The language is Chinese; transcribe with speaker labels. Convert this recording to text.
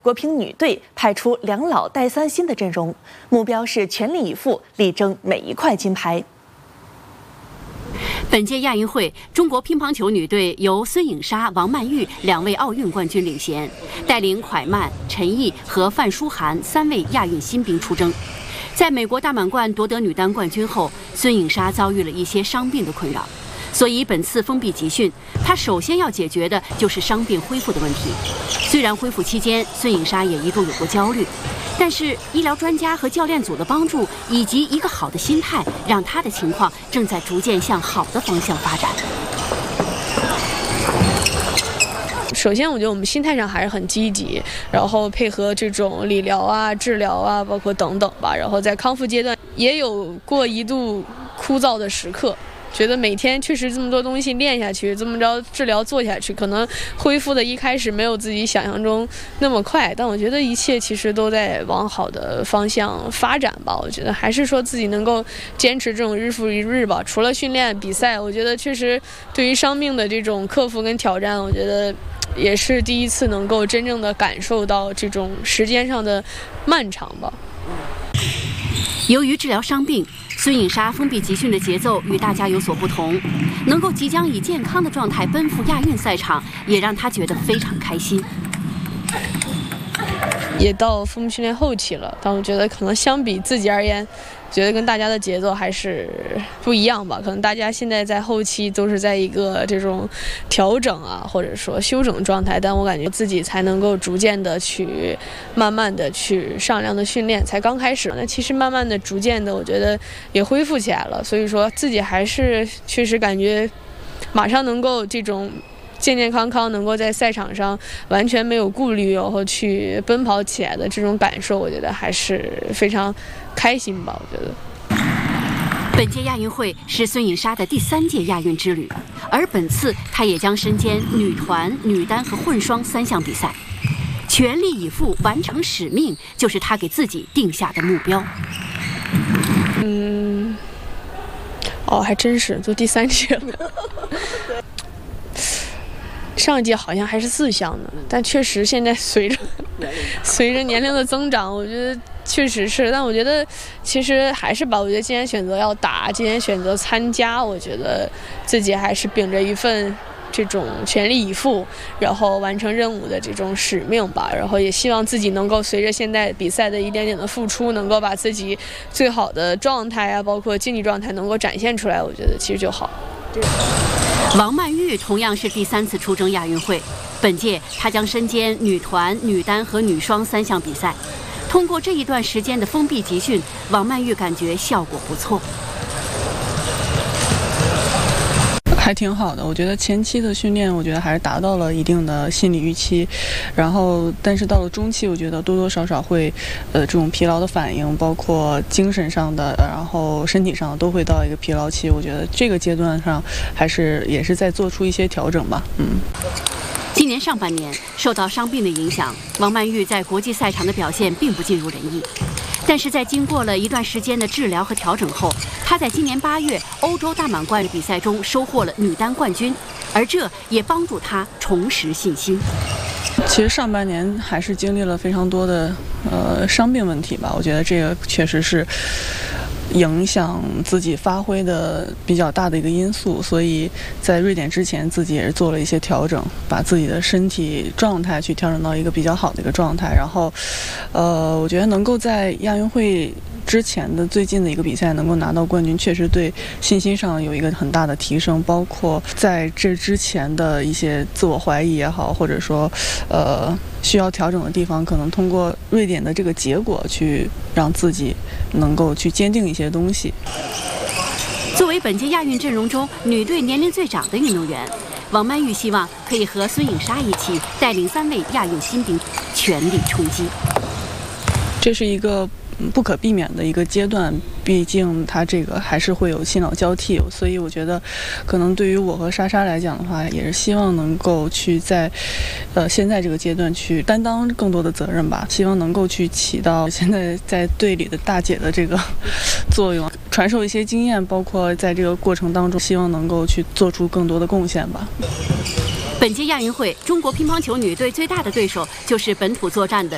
Speaker 1: 国乒女队派出两老带三新的阵容，目标是全力以赴，力争每一块金牌。
Speaker 2: 本届亚运会，中国乒乓球女队由孙颖莎、王曼玉两位奥运冠军领衔，带领蒯曼、陈毅和范舒涵三位亚运新兵出征。在美国大满贯夺得女单冠军后，孙颖莎遭遇了一些伤病的困扰。 所以本次封闭集训，他首先要解决的就是伤病恢复的问题。虽然恢复期间，孙颖莎也一度有过焦虑，但是医疗专家和教练组的帮助，以及一个好的心态，让她的情况正在逐渐向好的方向发展。
Speaker 3: 首先，我觉得我们心态上还是很积极，然后配合这种理疗啊、治疗啊，包括等等吧。然后在康复阶段，也有过一度枯燥的时刻。 觉得每天确实这么多东西练下去，这么着治疗做下去，可能恢复的一开始没有自己想象中那么快，但我觉得一切其实都在往好的方向发展吧。我觉得还是说自己能够坚持这种日复一日吧。除了训练比赛，我觉得确实对于伤病的这种克服跟挑战，我觉得也是第一次能够真正的感受到这种时间上的漫长吧。
Speaker 2: 由于治疗伤病。 孙颖莎封闭集训的节奏与大家有所不同，能够即将以健康的状态奔赴亚运赛场，也让她觉得非常开心。
Speaker 3: 也到封闭训练后期了，但我觉得可能相比自己而言，觉得跟大家的节奏还是不一样吧。可能大家现在在后期都是在一个这种调整啊，或者说休整状态，但我感觉自己才能够逐渐的去慢慢的去上量的训练，才刚开始。那其实慢慢的、逐渐的，我觉得也恢复起来了。所以说自己还是确实感觉马上能够这种。 健健康康，能够在赛场上完全没有顾虑，然后去奔跑起来的这种感受，我觉得还是非常开心吧。我觉得，
Speaker 2: 本届亚运会是孙颖莎的第3届亚运之旅，而本次她也将身兼女团、女单和混双3项比赛，全力以赴完成使命，就是她给自己定下的目标。
Speaker 3: 还真是，都第3届了。上一届好像还是4项呢，但确实现在随着年龄的增长，我觉得确实是。但我觉得其实还是吧，我觉得既然选择要打，既然选择参加，我觉得自己还是秉着一份这种全力以赴，然后完成任务的这种使命吧。然后也希望自己能够随着现在比赛的一点点的付出，能够把自己最好的状态啊，包括竞技状态能够展现出来，我觉得其实就好。
Speaker 2: 王曼玉同样是第3次出征亚运会，本届她将身兼女团、女单和女双3项比赛。通过这一段时间的封闭集训，王曼玉感觉效果不错。
Speaker 4: 还挺好的，我觉得前期的训练，我觉得还是达到了一定的心理预期，然后但是到了中期，我觉得多多少少会，这种疲劳的反应，包括精神上的，然后身体上的都会到一个疲劳期。我觉得这个阶段上也是在做出一些调整吧。
Speaker 2: 今年上半年受到伤病的影响，王曼玉在国际赛场的表现并不尽如人意。 但是在经过了一段时间的治疗和调整后，她在今年8月欧洲大满贯比赛中收获了女单冠军，而这也帮助她重拾信心。
Speaker 4: 其实上半年还是经历了非常多的伤病问题吧，我觉得这个确实是影响自己发挥的比较大的一个因素，所以在瑞典之前，自己也是做了一些调整，把自己的身体状态去调整到一个比较好的一个状态。然后，我觉得能够在亚运会之前的最近的一个比赛能够拿到冠军，确实对信心上有一个很大的提升。包括在这之前的一些自我怀疑也好，或者说需要调整的地方，可能通过瑞典的这个结果去让自己能够去坚定一些东西。
Speaker 2: 作为本届亚运阵容中女队年龄最长的运动员，王曼玉希望可以和孙颖莎一起带领3位亚运新兵全力冲击。
Speaker 4: 这是一个不可避免的一个阶段，毕竟它这个还是会有新老交替，所以我觉得可能对于我和莎莎来讲的话，也是希望能够去在现在这个阶段去担当更多的责任吧，希望能够去起到现在在队里的大姐的这个作用，传授一些经验，包括在这个过程当中希望能够去做出更多的贡献吧。
Speaker 2: 本届亚运会，中国乒乓球女队最大的对手就是本土作战的